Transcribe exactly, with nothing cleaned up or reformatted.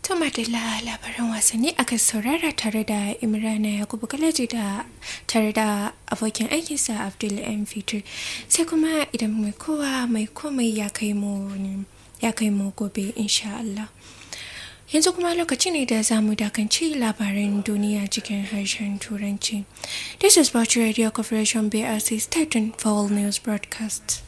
To madalla labaran wasanni aka saurara tare da Imrana Yakubu Galaji da tare da abokin aikinsa Abdul M Fitri. Sai kuma idan mai kowa mai komai ya kai mu ya kai mu gobe insha Allah. Yanzu kuma lokaci ne da za mu dakanci labaran duniya cikin harshen Turanci. This is Bauchi Radio Corporation B R C State for all news broadcasts.